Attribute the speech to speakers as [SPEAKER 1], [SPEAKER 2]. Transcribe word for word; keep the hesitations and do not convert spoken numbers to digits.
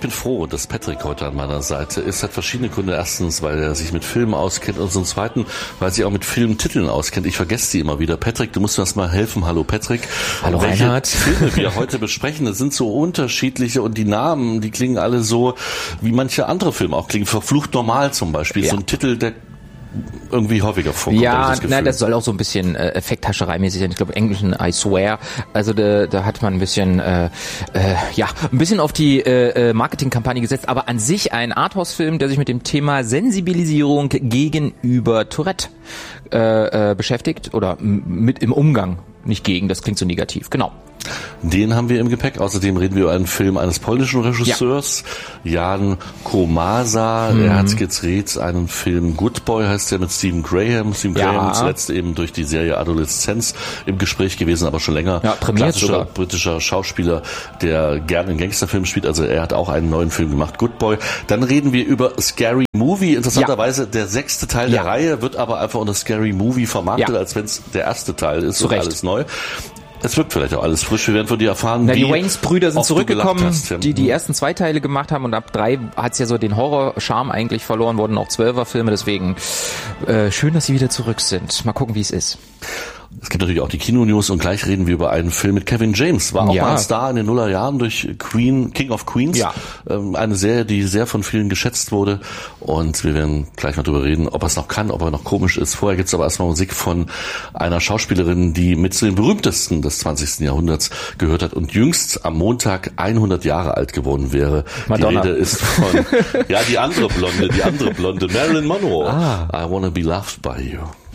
[SPEAKER 1] bin froh, dass Patrick heute an meiner Seite ist. Hat verschiedene Gründe. Erstens, weil er sich mit Filmen auskennt und zum Zweiten, weil er sich auch mit Filmtiteln auskennt. Ich vergesse die immer wieder. Patrick, du musst mir das mal helfen. Hallo Patrick.
[SPEAKER 2] Hallo
[SPEAKER 1] Welche
[SPEAKER 2] Reinhard.
[SPEAKER 1] Filme wir heute besprechen, das sind so unterschiedliche und die Namen, die klingen alle so, wie manche andere Filme auch klingen. Verflucht normal zum Beispiel.
[SPEAKER 2] Ja.
[SPEAKER 1] So ein Titel, der irgendwie häufiger vorkommt.
[SPEAKER 2] Ja,
[SPEAKER 1] das,
[SPEAKER 2] nein, das soll auch so ein bisschen äh, Effekthascherei-mäßig sein. Ich glaube, im Englischen I swear. Also da, da hat man ein bisschen, äh, äh, ja, ein bisschen auf die äh, Marketingkampagne gesetzt. Aber an sich ein Arthouse-Film, der sich mit dem Thema Sensibilisierung gegenüber Tourette äh, äh, beschäftigt oder m- mit im Umgang. Nicht gegen, das klingt so negativ. Genau.
[SPEAKER 1] Den haben wir im Gepäck. Außerdem reden wir über einen Film eines polnischen Regisseurs, ja. Jan Komasa. Mhm. Er hat skizziert einen Film Good Boy, heißt der, mit Stephen Graham. Stephen ja. Graham zuletzt eben durch die Serie Adoleszenz im Gespräch gewesen, aber schon länger.
[SPEAKER 2] Ja, prämiert
[SPEAKER 1] klassischer
[SPEAKER 2] sogar.
[SPEAKER 1] britischer Schauspieler, der gerne in Gangsterfilmen spielt. Also er hat auch einen neuen Film gemacht, Good Boy. Dann reden wir über Scary Movie. Interessanterweise ja. der sechste Teil ja. der Reihe wird aber einfach unter Scary Movie vermarktet, ja. als wenn es der erste Teil ist und alles neu. Es wirkt vielleicht auch alles frisch. Wir werden von dir erfahren,
[SPEAKER 2] Na,
[SPEAKER 1] wie
[SPEAKER 2] die Wayans-Brüder sind zurückgekommen,
[SPEAKER 1] hast, ja.
[SPEAKER 2] die die ersten zwei Teile gemacht haben und ab drei hat's ja so den Horror-Charme eigentlich verloren, wurden auch Zwölfer-Filme, deswegen äh, schön, dass sie wieder zurück sind. Mal gucken, wie es ist.
[SPEAKER 1] Es gibt natürlich auch die Kino-News und gleich reden wir über einen Film mit Kevin James. War auch ja. mal ein Star in den Nullerjahren durch Queen, King of Queens.
[SPEAKER 2] Ja.
[SPEAKER 1] Ähm, eine Serie, die sehr von vielen geschätzt wurde. Und wir werden gleich mal drüber reden, ob er es noch kann, ob er noch komisch ist. Vorher gibt's aber erstmal Musik von einer Schauspielerin, die mit zu den berühmtesten des zwanzigsten Jahrhunderts gehört hat und jüngst am Montag hundert Jahre alt geworden wäre.
[SPEAKER 2] Madonna.
[SPEAKER 1] Die Rede ist von, ja, die andere Blonde, die andere Blonde, Marilyn Monroe.
[SPEAKER 2] Ah.
[SPEAKER 1] I wanna be loved by you.